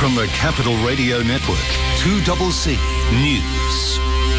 From the Capital Radio Network, 2CC News.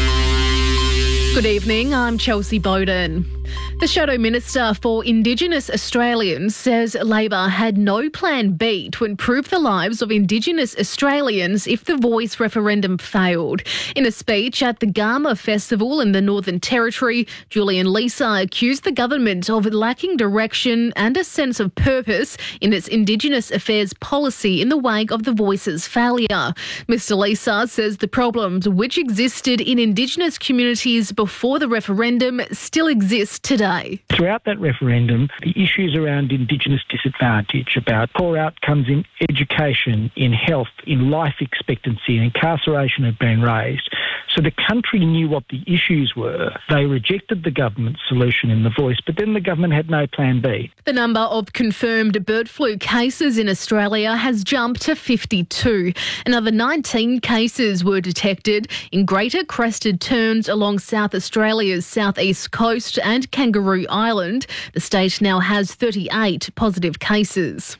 Good evening, I'm Chelsea Bowden. The Shadow Minister for Indigenous Australians says Labor had no plan B to improve the lives of Indigenous Australians if the Voice referendum failed. In a speech at the Garma Festival in the Northern Territory, Julian Leeser accused the government of lacking direction and a sense of purpose in its Indigenous affairs policy in the wake of the Voice's failure. Mr Leeser says the problems which existed in Indigenous communities before the referendum still exist today. Throughout that referendum, the issues around Indigenous disadvantage, about poor outcomes in education, in health, in life expectancy and incarceration have been raised. So the country knew what the issues were. They rejected the government's solution in the Voice, but then the government had no plan B. The number of confirmed bird flu cases in Australia has jumped to 52. Another 19 cases were detected in Greater Crested Terns along South Australia's southeast coast and Kangaroo Island. The state now has 38 positive cases.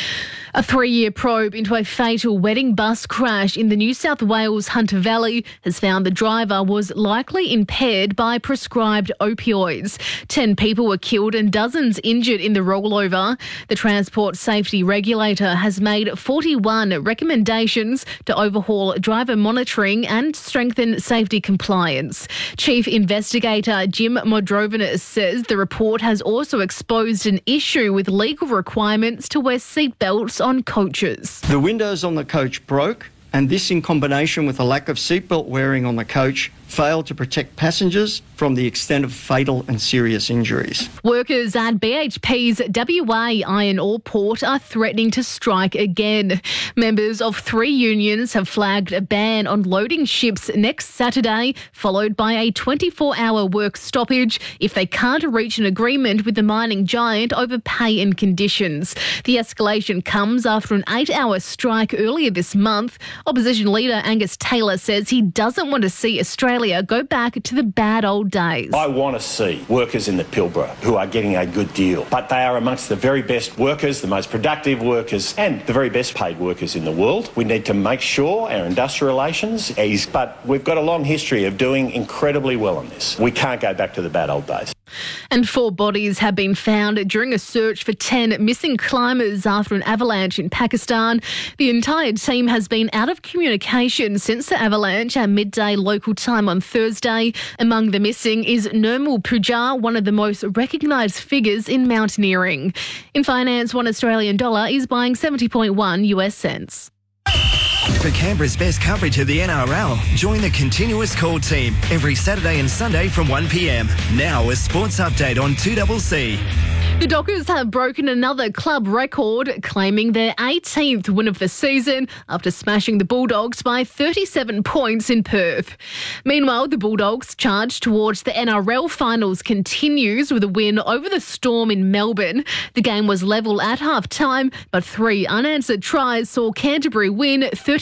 A 3-year probe into a fatal wedding bus crash in the New South Wales Hunter Valley has found the driver was likely impaired by prescribed opioids. 10 people were killed and dozens injured in the rollover. The Transport Safety Regulator has made 41 recommendations to overhaul driver monitoring and strengthen safety compliance. Chief Investigator Jim Modrovanis says the report has also exposed an issue with legal requirements to wear seatbelts on coaches. The windows on the coach broke, and this in combination with a lack of seatbelt wearing on the coach failed to protect passengers from the extent of fatal and serious injuries. Workers at BHP's WA iron ore port are threatening to strike again. Members of 3 unions have flagged a ban on loading ships next Saturday, followed by a 24-hour work stoppage if they can't reach an agreement with the mining giant over pay and conditions. The escalation comes after an 8-hour strike earlier this month. Opposition leader Angus Taylor says he doesn't want to see Australia go back to the bad old days. I want to see workers in the Pilbara who are getting a good deal, but they are amongst the very best workers, the most productive workers and the very best paid workers in the world. We need to make sure our industrial relations ease, but we've got a long history of doing incredibly well on this. We can't go back to the bad old days. And 4 bodies have been found during a search for 10 missing climbers after an avalanche in Pakistan. The entire team has been out of communication since the avalanche at midday local time on Thursday. Among the missing is Nirmal Pujara, one of the most recognised figures in mountaineering. In finance, $1 Australian is buying 70.1 US cents. For Canberra's best coverage of the NRL, join the Continuous Call team every Saturday and Sunday from 1 p.m. Now a sports update on 2CC. The Dockers have broken another club record, claiming their 18th win of the season after smashing the Bulldogs by 37 points in Perth. Meanwhile, the Bulldogs' charge towards the NRL finals continues with a win over the Storm in Melbourne. The game was level at half-time, but 3 unanswered tries saw Canterbury win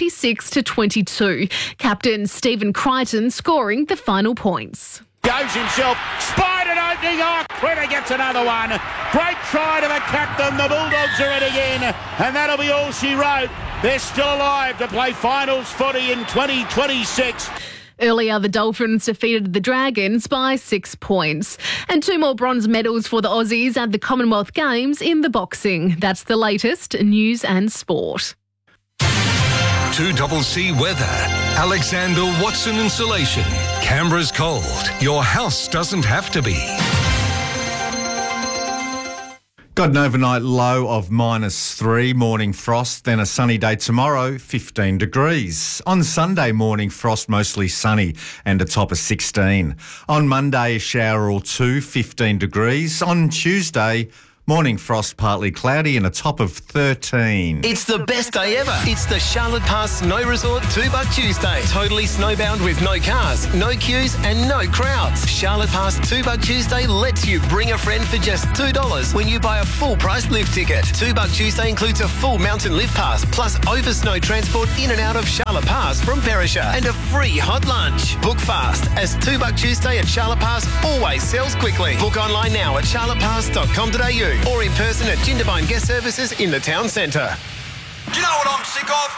36-22. Captain Stephen Crichton scoring the final points. Goes himself, spied an opening, Critter gets another one. Great try to the captain, the Bulldogs are in again, and that'll be all she wrote. They're still alive to play finals footy in 2026. Earlier, the Dolphins defeated the Dragons by 6 points. And 2 more bronze medals for the Aussies at the Commonwealth Games in the boxing. That's the latest news and sport. 2CC Weather. Alexander Watson Insulation. Canberra's cold. Your house doesn't have to be. Got an overnight low of -3, morning frost, then a sunny day tomorrow, 15 degrees. On Sunday, morning frost, mostly sunny and a top of 16. On Monday, a shower or 2, 15 degrees. On Tuesday, morning frost, partly cloudy and a top of 13. It's the best day ever. It's the Charlotte Pass Snow Resort $2 Tuesday. Totally snowbound with no cars, no queues and no crowds. Charlotte Pass $2 Tuesday lets you bring a friend for just $2 when you buy a full price lift ticket. $2 Tuesday includes a full mountain lift pass plus over snow transport in and out of Charlotte Pass from Perisher and a free hot lunch. Book fast as $2 Tuesday at Charlotte Pass always sells quickly. Book online now at charlottepass.com.au or in person at Jindabyne Guest Services in the town centre.